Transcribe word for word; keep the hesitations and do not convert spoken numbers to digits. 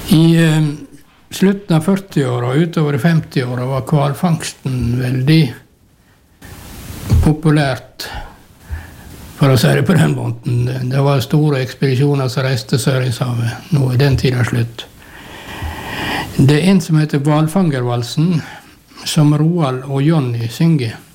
I eh, slutten av førti-åra og utover i femti-åra var hvalfangsten veldig populært, for å si det på den måten. Det var store ekspedisjoner som reiste Søringshavet. Nå er den tiden slutt. Det er en som heter Hvalfangervalsen, som Roald og Johnny synger.